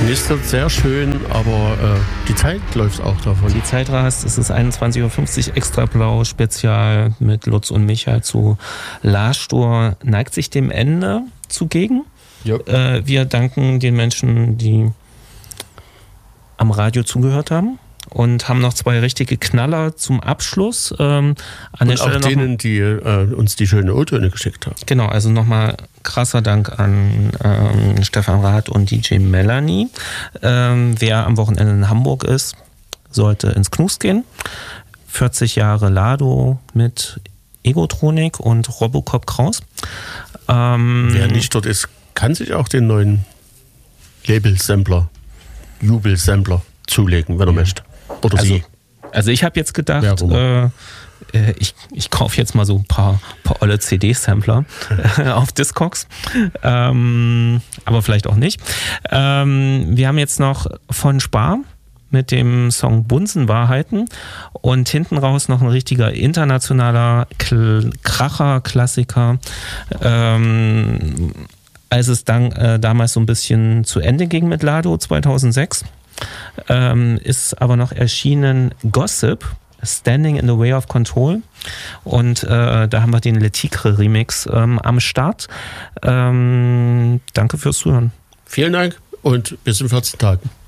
knistert sehr schön, aber die Zeit läuft auch davon. Die Zeit rast, es ist 21.50 Uhr, extra blau, Spezial mit Lutz und Micha zu La-Stur neigt sich dem Ende zugegen. Ja. Wir danken den Menschen, die am Radio zugehört haben. Und haben noch 2 richtige Knaller zum Abschluss. An der Stelle auch denen, die uns die schönen O-Töne geschickt haben. Genau, also nochmal krasser Dank an Stefan Rath und DJ Melanie. Wer am Wochenende in Hamburg ist, sollte ins Knust gehen. 40 Jahre Lado mit Egotronik und Robocop Kraus. Wer nicht dort ist, kann sich auch den neuen Label-Sampler, Jubel-Sampler zulegen, wenn er möchte. Oder sie. Also ich habe jetzt gedacht, ich kaufe jetzt mal so ein paar olle CD-Sampler auf Discogs, aber vielleicht auch nicht. Wir haben jetzt noch von Spar mit dem Song Bunsenwahrheiten und hinten raus noch ein richtiger internationaler Kracher-Klassiker. Als es dann damals so ein bisschen zu Ende ging mit Lado 2006, ist aber noch erschienen Gossip, Standing in the Way of Control, und da haben wir den Le Tigre Remix am Start. Danke fürs Zuhören. Vielen Dank und bis in 14 Tagen.